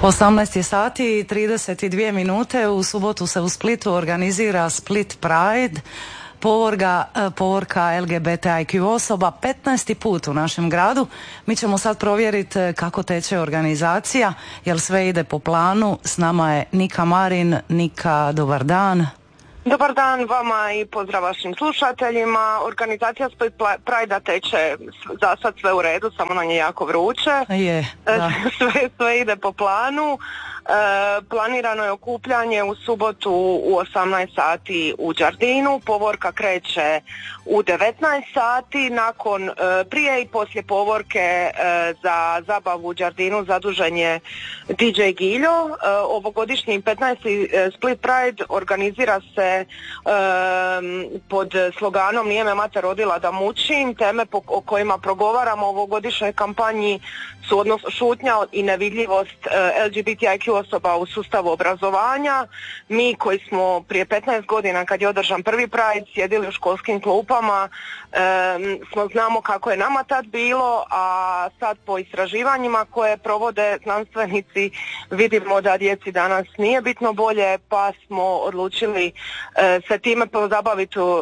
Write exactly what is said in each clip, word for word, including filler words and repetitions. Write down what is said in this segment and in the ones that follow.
osamnaest je sati i trideset dvije minute. U subotu se u Splitu organizira Split Pride, povorka, povorka L G B T I Q osoba, petnaesti put u našem gradu. Mi ćemo sad provjeriti kako teče organizacija, jel sve ide po planu. S nama je Nika Marin. Nika, dobar dan. Dobar dan vama i pozdrav vašim slušateljima. Organizacija Split Pride teče za sad sve u redu, samo nam je jako vruće. Je, da. sve, sve ide po planu. E, planirano je okupljanje u subotu u osamnaest sati u Đardinu. Povorka kreće u devetnaest sati. Nakon e, prije i poslije povorke e, za zabavu u Đardinu zadužen je D J Giljo. E, ovogodišnji petnaesti Split Pride organizira se e, pod sloganom Nije me mater rodila da mučim. Teme po, o kojima progovaramo u ovogodišnjoj kampanji su odnos šutnja i nevidljivost e, L G B T I Q osoba u sustavu obrazovanja. Mi koji smo prije petnaest godina kad je održan prvi Pride sjedili u školskim klupama, e, smo znamo kako je nama tad bilo, a sad po istraživanjima koje provode znanstvenici vidimo da djeci danas nije bitno bolje, pa smo odlučili e, se time pozabaviti u,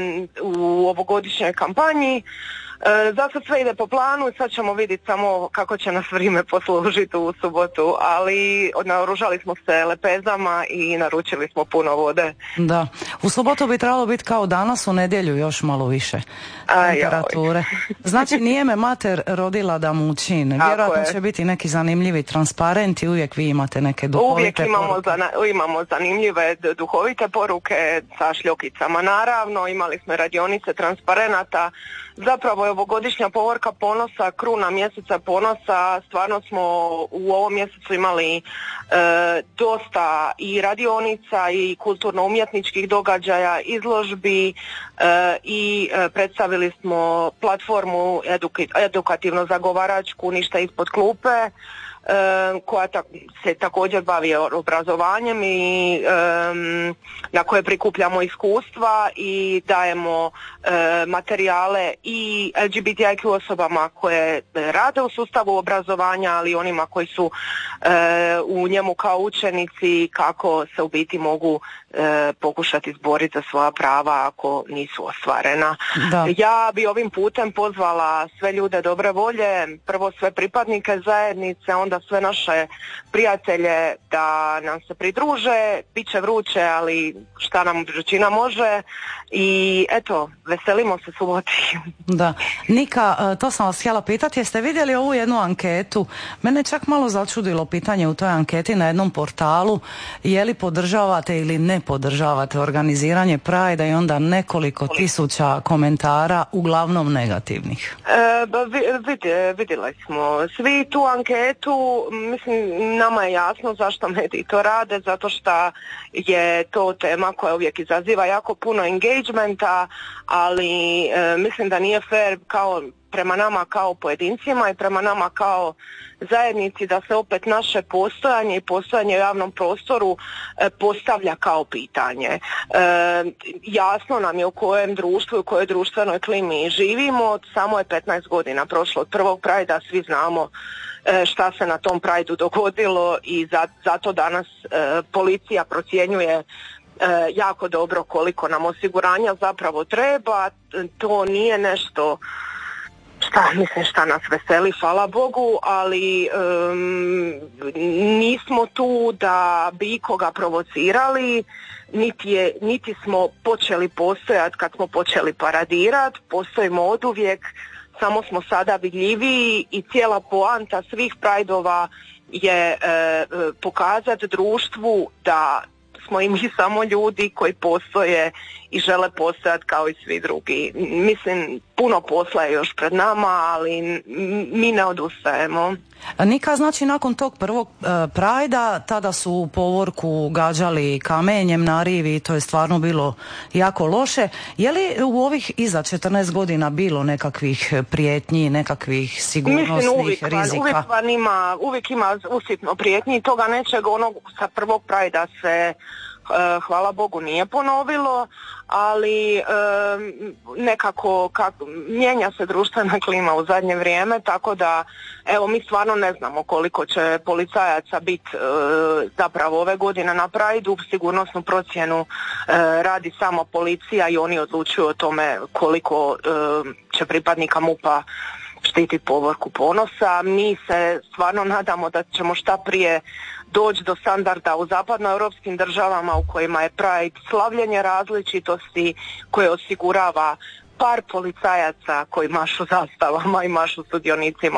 u ovogodišnjoj kampanji. E, za sad sve ide po planu, sad ćemo vidjeti samo kako će nas vrijeme poslužiti u subotu, ali naoružali smo se lepezama i naručili smo puno vode. Da, u subotu bi trebalo biti kao danas, u nedjelju još malo više temperature. Znači nije me mater rodila da mučim. Vjerojatno će biti neki zanimljivi transparenti, uvijek vi imate neke duhovite uvijek imamo poruke. Zana, imamo zanimljive duhovite poruke sa šljokicama, naravno, imali smo radionice transparenata. Zapravo je ovogodišnja povorka ponosa, kruna mjeseca ponosa. Stvarno smo u ovom mjesecu imali e, dosta i radionica i kulturno-umjetničkih događaja, izložbi e, i e, predstavili smo platformu eduki, edukativno-zagovaračku Ništa ispod klupe, koja ta, se također bavi obrazovanjem i um, na koje prikupljamo iskustva i dajemo e, materijale i L G B T I Q osobama koje rade u sustavu obrazovanja, ali onima koji su e, u njemu kao učenici, kako se u biti mogu e, pokušati izboriti za svoja prava ako nisu ostvarena. Da. Ja bi ovim putem pozvala sve ljude dobre volje, prvo sve pripadnike zajednice, onda sve naše prijatelje da nam se pridruže. Biće vruće, ali šta nam vrućina može, i eto, veselimo se suboti. Da. Nika, to sam vas htjela pitati, jeste vidjeli ovu jednu anketu? Mene čak malo začudilo pitanje u toj anketi na jednom portalu, je li podržavate ili ne podržavate organiziranje Pride-a, i onda nekoliko tisuća komentara, uglavnom negativnih. E, vid, vidjeli smo svi tu anketu. Mislim, nama je jasno zašto mediji to rade, zato što je to tema koja uvijek izaziva jako puno engagementa, ali e, mislim da nije fair kao prema nama kao pojedincima i prema nama kao zajednici da se opet naše postojanje i postojanje u javnom prostoru e, postavlja kao pitanje. E, jasno nam je u kojem društvu i u kojoj društvenoj klimi živimo. Samo je petnaest godina prošlo od prvog Pride-a, svi znamo e, šta se na tom Pride-u dogodilo, i za, zato danas e, policija procjenjuje E, jako dobro koliko nam osiguranja zapravo treba. To nije nešto šta, mislim, šta nas veseli, hvala Bogu, ali um, nismo tu da bi ikoga provocirali, niti, je, niti smo počeli postojati kad smo počeli paradirati. Postojimo oduvijek, samo smo sada vidljiviji, i cijela poanta svih Prideova je e, pokazati društvu da smo i mi samo ljudi koji postoje i žele postojati kao i svi drugi. Mislim, puno posla je još pred nama, ali mi ne odustajemo. Nika, znači nakon tog prvog uh, Prajda, tada su u povorku gađali kamenjem na rivi i to je stvarno bilo jako loše. Je li u ovih iza četrnaest godina bilo nekakvih prijetnji, nekakvih sigurnosnih Mislim, uvijek, rizika? Uvijek, ima, uvijek ima usitno prijetnji, toga nečeg onog sa prvog Prajda se hvala Bogu nije ponovilo, ali nekako kak, mijenja se društvena klima u zadnje vrijeme, tako da evo mi stvarno ne znamo koliko će policajaca biti zapravo ove godine na Prideu. Sigurnosnu procjenu radi samo policija i oni odlučuju o tome koliko će pripadnika MUP-a štiti Povorku Ponosa. Mi se stvarno nadamo da ćemo šta prije doći do standarda u zapadnoeuropskim državama u kojima je Pride slavljenje različitosti, koje osigurava par policajaca koji mašu zastavama i mašu sudionicima